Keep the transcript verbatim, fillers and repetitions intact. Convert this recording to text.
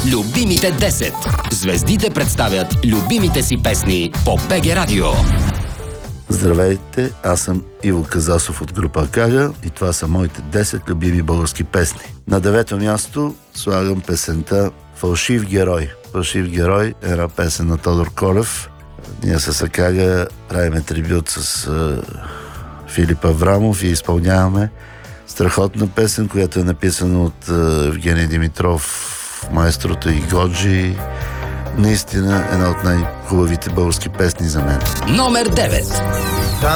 Любимите десет. Звездите представят любимите си песни по БГ Радио. Здравейте, аз съм Иво Казасов от група Акага и това са моите десет любими български песни. На девето място слагам песента "Фалшив герой". "Фалшив герой" е една песен на Тодор Колев. Ние с Акага правиме трибют с uh, Филип Аврамов и изпълняваме страхотна песен, която е написана от uh, Евгений Димитров, майстрото и Годжи. Наистина една от най-хубавите български песни за мен. Номер девет.